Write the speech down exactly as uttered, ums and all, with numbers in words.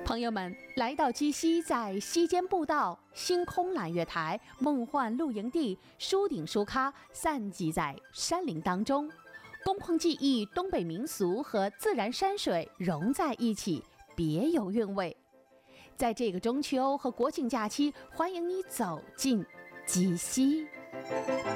朋友们，来到鸡西，在西间步道、星空揽月台、梦幻露营地、书顶书咖散集在山林当中，工矿技艺、东北民俗和自然山水融在一起，别有韵味。在这个中秋和国庆假期，欢迎你走进鸡西。